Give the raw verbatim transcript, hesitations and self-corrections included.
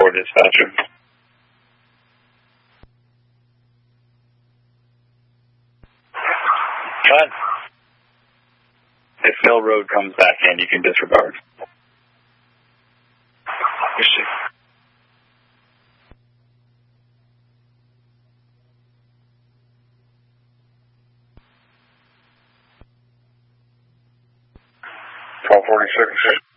four, dispatcher. But if Mill Road comes back in, you can disregard. You see. twelve forty-six.